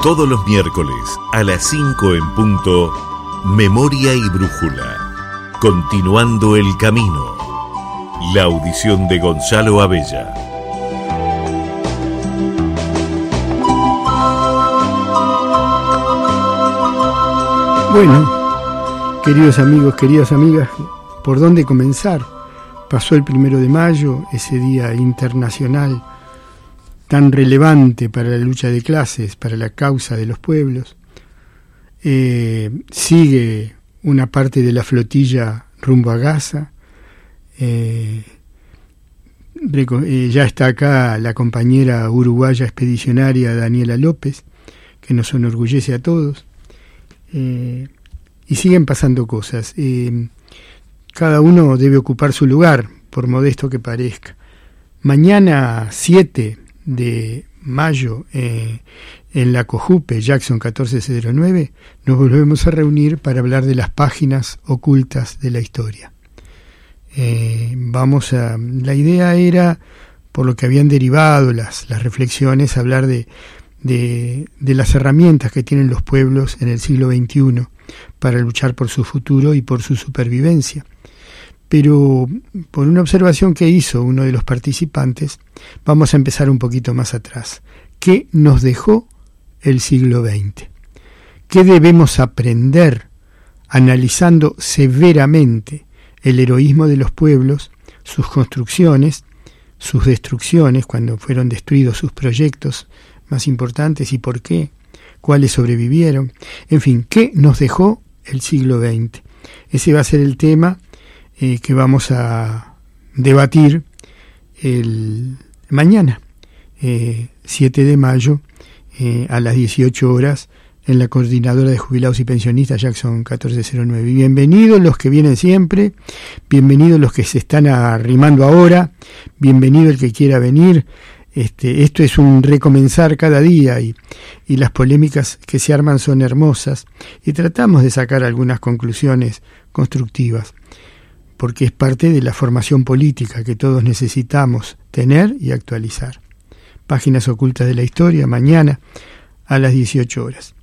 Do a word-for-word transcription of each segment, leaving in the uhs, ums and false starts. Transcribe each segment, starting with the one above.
Todos los miércoles a las cinco en punto, Memoria y Brújula. Continuando el camino. La audición de Gonzalo Abella. Bueno, queridos amigos, queridas amigas, ¿por dónde comenzar? Pasó el primero de mayo, ese día internacional tan relevante para la lucha de clases, para la causa de los pueblos. Eh, sigue una parte de la flotilla rumbo a Gaza. Eh, eh, ya está acá la compañera uruguaya expedicionaria Daniela López, que nos enorgullece a todos. Eh, y siguen pasando cosas. Eh, cada uno debe ocupar su lugar, por modesto que parezca. Mañana siete de mayo, eh, en la COJUPE Jackson catorce cero nueve, nos volvemos a reunir para hablar de las páginas ocultas de la historia. Eh, vamos a, la idea era, por lo que habían derivado las, las reflexiones, hablar de, de, de las herramientas que tienen los pueblos en el siglo veintiuno para luchar por su futuro y por su supervivencia. Pero por una observación que hizo uno de los participantes, vamos a empezar un poquito más atrás. ¿Qué nos dejó el siglo veinte? ¿Qué debemos aprender analizando severamente el heroísmo de los pueblos, sus construcciones, sus destrucciones, cuando fueron destruidos sus proyectos más importantes y por qué, cuáles sobrevivieron? En fin, ¿qué nos dejó el siglo veinte? Ese va a ser el tema Eh, que vamos a debatir el mañana, eh, siete de mayo, eh, a las dieciocho horas, en la Coordinadora de Jubilados y Pensionistas Jackson catorce cero nueve. Y bienvenidos los que vienen siempre, bienvenidos los que se están arrimando ahora, bienvenido el que quiera venir. Este, esto es un recomenzar cada día y, y las polémicas que se arman son hermosas y tratamos de sacar algunas conclusiones constructivas, porque es parte de la formación política que todos necesitamos tener y actualizar. Páginas ocultas de la historia, mañana a las dieciocho horas.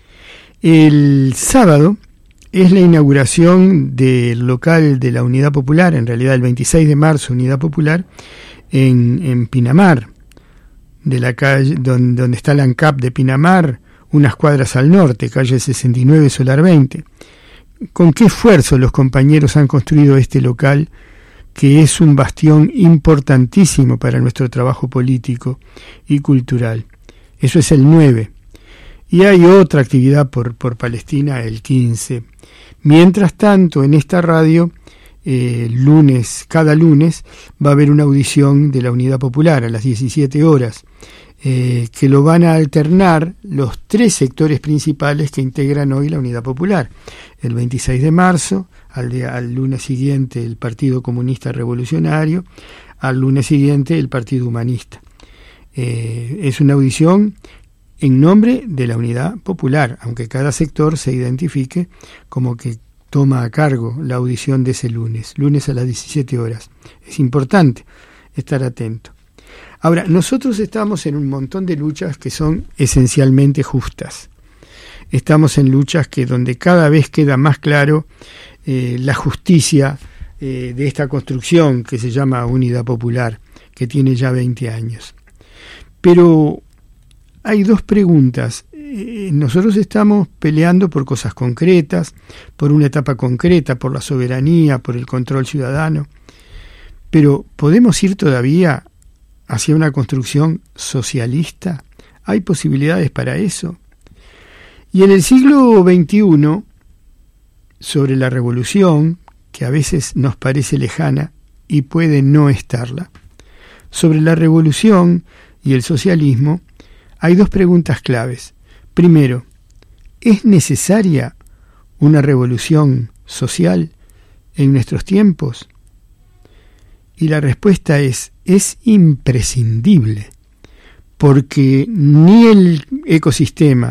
El sábado es la inauguración del local de la Unidad Popular, en realidad el veintiséis de marzo, Unidad Popular, en, en Pinamar, de la calle donde, donde está la ANCAP de Pinamar, unas cuadras al norte, calle sesenta y nueve, Solar veinte. Con qué esfuerzo los compañeros han construido este local, que es un bastión importantísimo para nuestro trabajo político y cultural. Eso es el nueve. Y hay otra actividad por, por Palestina el quince. Mientras tanto, en esta radio, eh, lunes, cada lunes, va a haber una audición de la Unidad Popular a las diecisiete horas. Eh, que lo van a alternar los tres sectores principales que integran hoy la Unidad Popular. El veintiséis de marzo, al, día, al lunes siguiente el Partido Comunista Revolucionario, al lunes siguiente el Partido Humanista. Eh, es una audición en nombre de la Unidad Popular, aunque cada sector se identifique como que toma a cargo la audición de ese lunes, lunes a las diecisiete horas. Es importante estar atento. Ahora, nosotros estamos en un montón de luchas que son esencialmente justas. Estamos en luchas que donde cada vez queda más claro eh, la justicia eh, de esta construcción que se llama Unidad Popular, que tiene ya veinte años. Pero hay dos preguntas. Eh, nosotros estamos peleando por cosas concretas, por una etapa concreta, por la soberanía, por el control ciudadano. Pero ¿podemos ir todavía hacia una construcción socialista? ¿Hay posibilidades para eso? Y en el siglo veintiuno, sobre la revolución, que a veces nos parece lejana y puede no estarla, sobre la revolución y el socialismo, hay dos preguntas claves. Primero, ¿es necesaria una revolución social en nuestros tiempos? Y la respuesta es, es imprescindible, porque ni el ecosistema